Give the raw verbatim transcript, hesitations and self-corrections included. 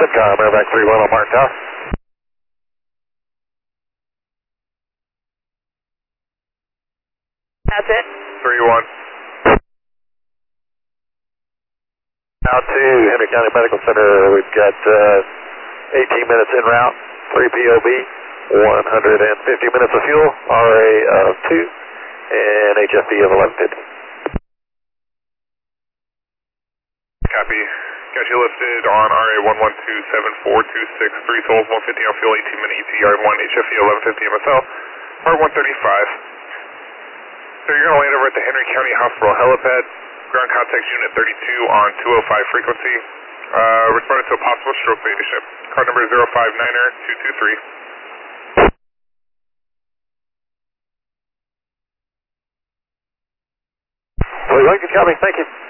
SIMCOM, Airback three one on Martin Tower. That's it. three one. Out to Henry County Medical Center, we've got uh, eighteen minutes en route, three P O B, one hundred fifty minutes of fuel, R A of two, and H F D of eleven fifty. Copy. Got you listed on R A one one two seven four two six, three souls, one fifty on fuel, eighteen minute E T R one, H F D eleven fifty M S L, part one thirty-five. So you're going to land over at the Henry County Hospital helipad, ground contact unit thirty-two on two oh five frequency, uh, responding to a possible stroke patient. Card number zero five nine er two two three. Well, good copy, thank you.